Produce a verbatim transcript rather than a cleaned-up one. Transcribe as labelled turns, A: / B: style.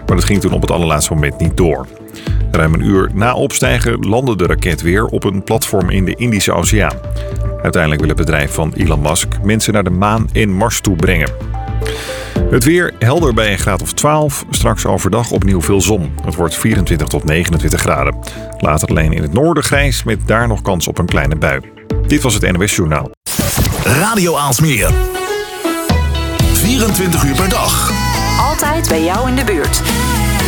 A: Maar dat ging toen op het allerlaatste moment niet door. Ruim een uur na opstijgen landde de raket weer op een platform in de Indische Oceaan. Uiteindelijk wil het bedrijf van Elon Musk mensen naar de maan en Mars toe brengen. Het weer helder bij een graad of twaalf. Straks overdag opnieuw veel zon. Het wordt vierentwintig tot negenentwintig graden. Later alleen in het noorden grijs met daar nog kans op een kleine bui. Dit was het N O S Journaal.
B: Radio Aalsmeer. vierentwintig uur per dag.
C: Altijd bij jou in de buurt.